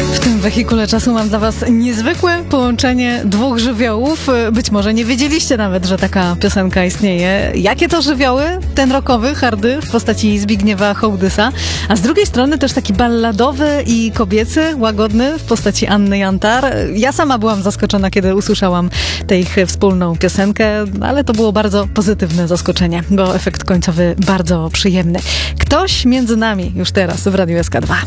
W tym wehikule czasu mam dla was niezwykłe połączenie dwóch żywiołów. Być może nie wiedzieliście nawet, że taka piosenka istnieje. Jakie to żywioły? Ten rockowy, hardy w postaci Zbigniewa Hołdysa, a z drugiej strony też taki balladowy i kobiecy, łagodny w postaci Anny Jantar. Ja sama byłam zaskoczona, kiedy usłyszałam tę ich wspólną piosenkę, ale to było bardzo pozytywne zaskoczenie, bo efekt końcowy bardzo przyjemny. Ktoś między nami już teraz w Radiu SK2.